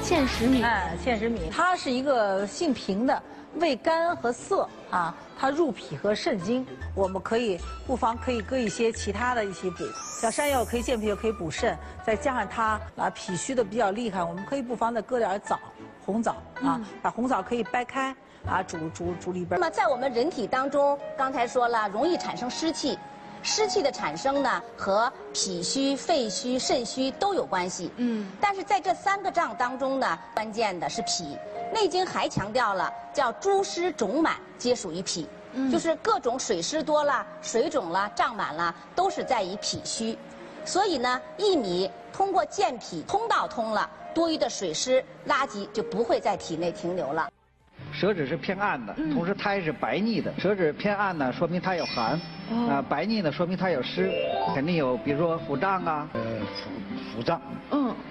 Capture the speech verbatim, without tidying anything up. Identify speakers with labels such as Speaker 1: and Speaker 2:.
Speaker 1: 芡实米，
Speaker 2: 哎，芡实米，它是一个性平的，味甘和涩啊，它入脾和肾经。我们可以不妨可以搁一些其他的一起补，像山药可以健脾，又可以补肾，再加上它啊脾虚的比较厉害，我们可以不妨再搁点枣，红枣啊，嗯、把红枣可以掰开啊煮煮煮里边。
Speaker 3: 那么在我们人体当中，刚才说了，容易产生湿气。湿气的产生呢，和脾虚、肺虚、肾虚都有关系。嗯，但是在这三个脏当中呢，关键的是脾。《内经》还强调了，叫诸湿肿满皆属于脾，嗯、就是各种水湿多了、水肿了、胀满了，都是在于脾虚。所以呢，薏米通过健脾通道通了，多余的水湿垃圾就不会在体内停留了。
Speaker 4: 舌质是偏暗的，同时苔是白腻的。舌质偏暗呢，说明它有寒；啊、呃，白腻呢，说明它有湿，肯定有，比如说腹胀啊，呃，腹腹胀，嗯，